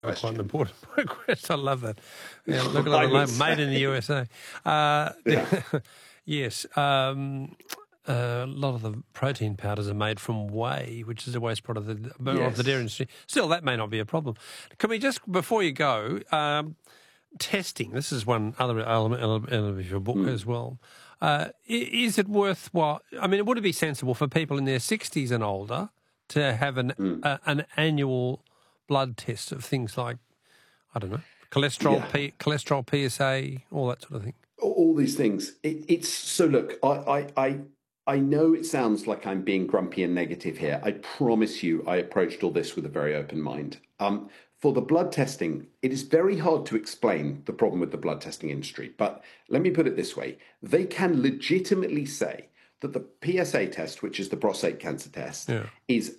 Quite an important question. I love that. Yeah, look at that, made in the USA. Yes. A lot of the protein powders are made from whey, which is a waste product of the dairy industry. Still, that may not be a problem. Can we just, before you go, testing, this is one other element of your book as well. Is it worthwhile? I mean, would it be sensible for people in their 60s and older to have an annual blood test of things like, I don't know, cholesterol, PSA, all that sort of thing? All these things. It's so. Look, I know it sounds like I'm being grumpy and negative here. I promise you, I approached all this with a very open mind. For the blood testing, it is very hard to explain the problem with the blood testing industry. But let me put it this way: they can legitimately say that the PSA test, which is the prostate cancer test, is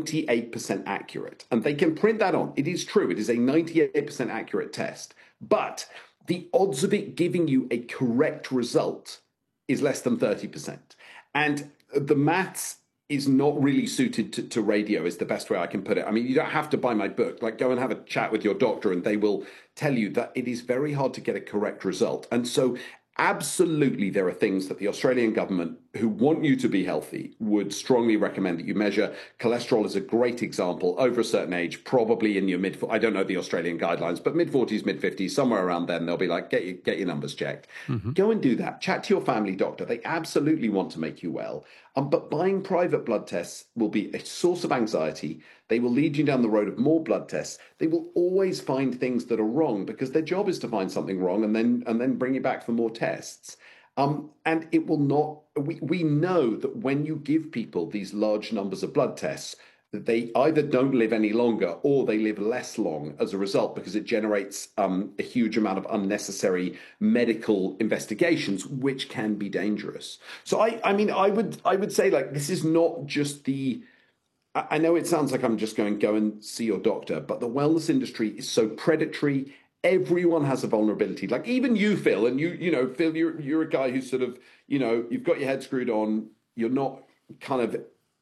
98% accurate. And they can print that on. It is true. It is a 98% accurate test. But the odds of it giving you a correct result is less than 30%. And the maths is not really suited to radio, is the best way I can put it. I mean, you don't have to buy my book. Like, go and have a chat with your doctor and they will tell you that it is very hard to get a correct result. And so absolutely, there are things that the Australian government, who want you to be healthy, would strongly recommend that you measure. Cholesterol is a great example. Over a certain age, probably in your I don't know the Australian guidelines, but mid-40s, mid-50s, somewhere around then, they'll be like, get your numbers checked. Go and do that. Chat to your family doctor. They absolutely want to make you well. But buying private blood tests will be a source of anxiety. They will lead you down the road of more blood tests. They will always find things that are wrong because their job is to find something wrong and then bring you back for more tests. And it will not. We know that when you give people these large numbers of blood tests, that they either don't live any longer or they live less long as a result, because it generates a huge amount of unnecessary medical investigations, which can be dangerous. So I mean, I would say, like, this is not just the. I know it sounds like I'm just going, go and see your doctor, but the wellness industry is so predatory. Everyone has a vulnerability. Like, even you, Phil, and you know, Phil, you're a guy who's sort of, you know, you've got your head screwed on. You're not kind of,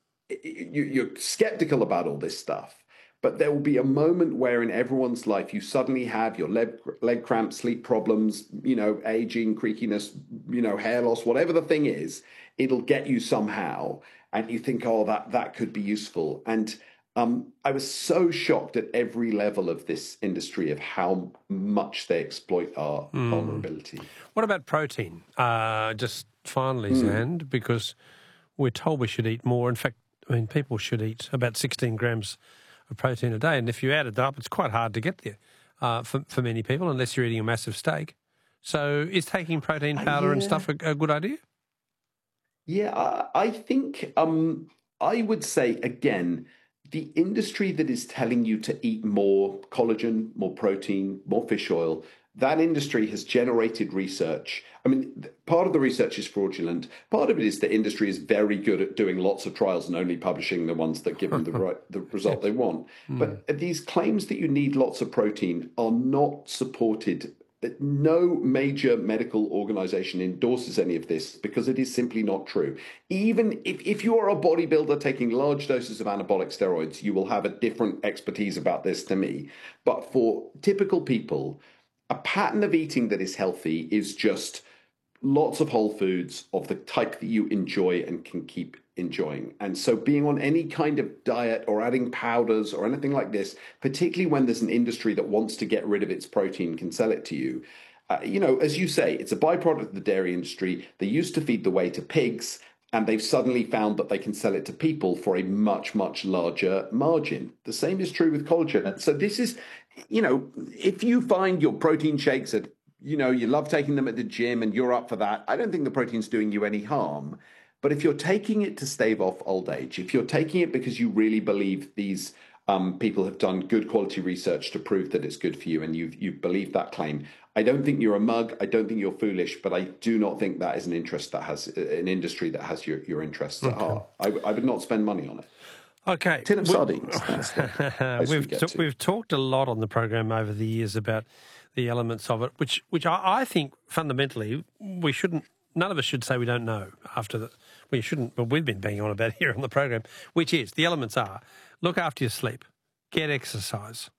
you're skeptical about all this stuff. But there will be a moment where in everyone's life you suddenly have your leg cramps, sleep problems, you know, aging, creakiness, you know, hair loss, whatever the thing is, it'll get you somehow. And you think, oh, that could be useful. And I was so shocked at every level of this industry of how much they exploit our vulnerability. What about protein? Just finally, Zand, because we're told we should eat more. In fact, I mean, people should eat about 16 grams of protein a day. And if you add it up, it's quite hard to get there for many people, unless you're eating a massive steak. So is taking protein powder and stuff a good idea? Yeah, I think I would say, again, the industry that is telling you to eat more collagen, more protein, more fish oil, that industry has generated research. I mean, part of the research is fraudulent. Part of it is the industry is very good at doing lots of trials and only publishing the ones that give them the result they want. But these claims that you need lots of protein are not supported. No major medical organization endorses any of this because it is simply not true. Even if you are a bodybuilder taking large doses of anabolic steroids, you will have a different expertise about this to me. But for typical people, a pattern of eating that is healthy is just lots of whole foods of the type that you enjoy and can keep enjoying. And so being on any kind of diet or adding powders or anything like this, particularly when there's an industry that wants to get rid of its protein, can sell it to you. You know, as you say, it's a byproduct of the dairy industry. They used to feed the whey to pigs, and they've suddenly found that they can sell it to people for a much, much larger margin. The same is true with collagen. So this is, you know, if you find your protein shakes at, you know, you love taking them at the gym and you're up for that, I don't think the protein's doing you any harm. But if you're taking it to stave off old age, if you're taking it because you really believe these people have done good quality research to prove that it's good for you and you believe that claim, I don't think you're a mug. I don't think you're foolish, but I do not think that is an interest that has an industry that has your interests at heart. I would not spend money on it. Okay. Tin of sardines. We've talked a lot on the program over the years about the elements of it, which I think fundamentally we shouldn't. None of us should say we don't know after that. We shouldn't, but we've been banging on about here on the program, which is the elements are: look after your sleep, get exercise,